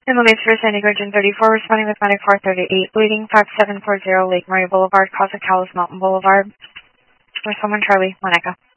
Ambulance for San Diego, June 34, responding with medic 438, bleeding 5740 Lake Murray Boulevard, Casa Calas Mountain Boulevard. For someone, Charlie, Monica.